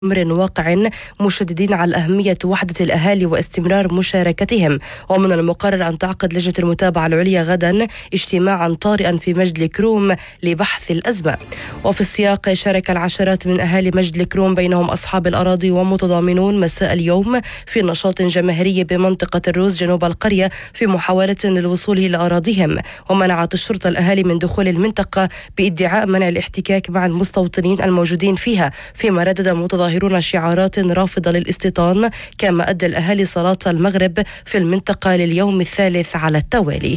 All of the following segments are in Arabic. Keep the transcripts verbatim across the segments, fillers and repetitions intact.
أمر واقع، مشددين على أهمية وحدة الأهالي واستمرار مشاركتهم. ومن المقرر أن تعقد لجنة المتابعة العليا غدا اجتماعا طارئا في مجد الكروم لبحث الأزمة. وفي السياق شارك العشرات من أهالي مجد الكروم بينهم أصحاب الأراضي ومتضامنون مساء اليوم في نشاط جماهيري بمنطقة الروز جنوب القرية في محاولة للوصول إلى أراضيهم. ومنعت الشرطة الأهالي من دخول المنطقة بادعاء منع الاحتكاك مع المستوطنين الموجودين فيها، فيما ردد متظاهرون شعارات رافضة للاستيطان. كما أدى الأهالي صلاة المغرب في المنطقة لليوم الثالث على التوالي.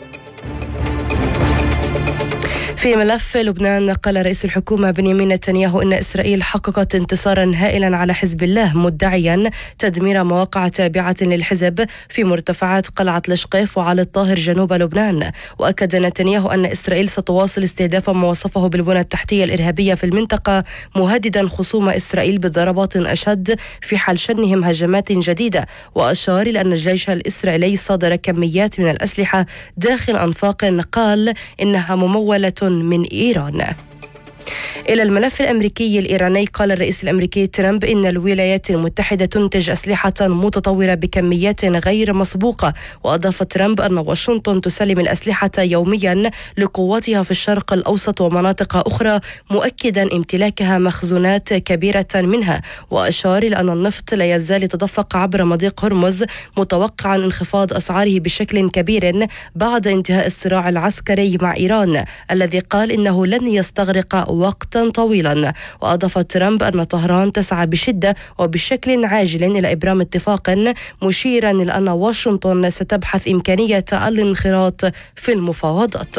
في ملف لبنان، قال رئيس الحكومة بنيامين نتنياهو إن إسرائيل حققت انتصارا هائلا على حزب الله، مدعيا تدمير مواقع تابعة للحزب في مرتفعات قلعة الشقيف وعلى الطاهر جنوب لبنان. وأكد نتنياهو أن إسرائيل ستواصل استهداف ما وصفه بالبنى التحتية الإرهابية في المنطقة، مهددا خصوم إسرائيل بضربات أشد في حال شنهم هجمات جديدة. وأشار إلى أن الجيش الإسرائيلي صادر كميات من الأسلحة داخل أنفاق قال إنها ممولة من إيران. إلى الملف الأمريكي الإيراني، قال الرئيس الأمريكي ترامب إن الولايات المتحدة تنتج أسلحة متطورة بكميات غير مسبوقة. وأضاف ترامب أن واشنطن تسلم الأسلحة يوميا لقواتها في الشرق الأوسط ومناطق أخرى، مؤكدا امتلاكها مخزونات كبيرة منها. وأشار إلى أن النفط لا يزال يتدفق عبر مضيق هرمز، متوقعا انخفاض أسعاره بشكل كبير بعد انتهاء الصراع العسكري مع إيران الذي قال إنه لن يستغرق وقتا طويلا. وأضاف ترامب أن طهران تسعى بشدة وبشكل عاجل إلى إبرام اتفاق، مشيرا إلى أن واشنطن ستبحث إمكانية الانخراط في المفاوضات.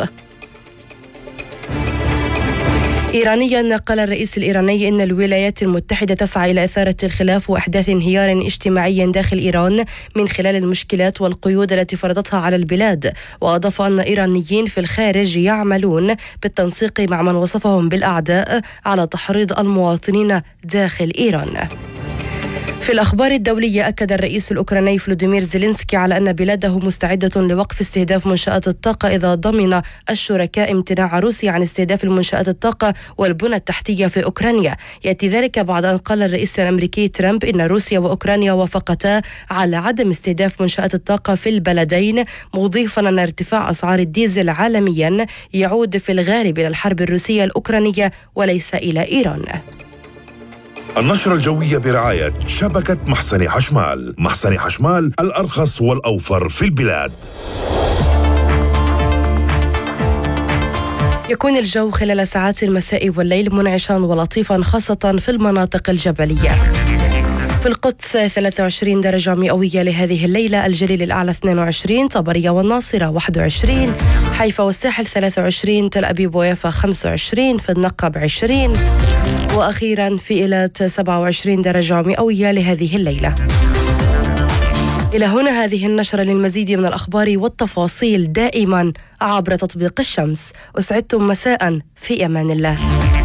إيرانيا، قال الرئيس الإيراني إن الولايات المتحدة تسعى إلى إثارة الخلاف وإحداث انهيار اجتماعي داخل إيران من خلال المشكلات والقيود التي فرضتها على البلاد. وأضاف أن إيرانيين في الخارج يعملون بالتنسيق مع من وصفهم بالأعداء على تحريض المواطنين داخل إيران. في الأخبار الدولية، أكد الرئيس الأوكراني فلوديمير زيلينسكي على أن بلاده مستعدة لوقف استهداف منشآت الطاقة إذا ضمن الشركاء امتناع روسيا عن استهداف المنشآت الطاقة والبنى التحتية في أوكرانيا. يأتي ذلك بعد أن قال الرئيس الأمريكي ترامب إن روسيا وأوكرانيا وافقتا على عدم استهداف منشآت الطاقة في البلدين، مضيفا أن ارتفاع أسعار الديزل عالميا يعود في الغالب إلى الحرب الروسية الأوكرانية وليس إلى إيران. النشرة الجوية برعاية شبكة محسن حشمال. محسن حشمال، الأرخص والأوفر في البلاد. يكون الجو خلال ساعات المساء والليل منعشا ولطيفا، خاصة في المناطق الجبلية. في القدس ثلاثة وعشرين درجة مئوية لهذه الليلة، الجليل الأعلى اثنين وعشرين، طبرية والناصرة واحد وعشرين، حيفا والساحل ثلاثة وعشرين، تل أبيب ويافا خمسة وعشرين، في النقب عشرين، وأخيرا في إيلات سبعة وعشرين درجة مئوية لهذه الليلة. إلى هنا هذه النشرة. للمزيد من الأخبار والتفاصيل دائما عبر تطبيق الشمس. أسعدتم مساء، في أمان الله.